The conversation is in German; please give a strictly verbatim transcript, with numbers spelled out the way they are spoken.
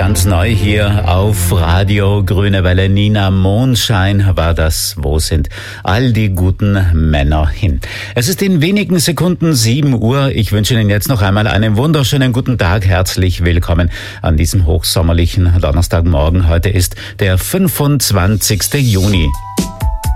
Ganz neu hier auf Radio Grüne Welle. Nina Mondschein war das. Wo sind all die guten Männer hin? Es ist in wenigen Sekunden sieben Uhr. Ich wünsche Ihnen jetzt noch einmal einen wunderschönen guten Tag. Herzlich willkommen an diesem hochsommerlichen Donnerstagmorgen. Heute ist der fünfundzwanzigste Juni.